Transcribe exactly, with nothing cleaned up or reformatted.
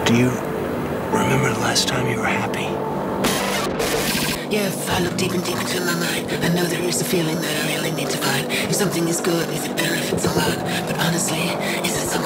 Do you remember the last time you were happy? Yeah, if I look deep and deep into my mind, I know there is a feeling that I really need to find. If something is good, is it better if it's a lot? But honestly, is it something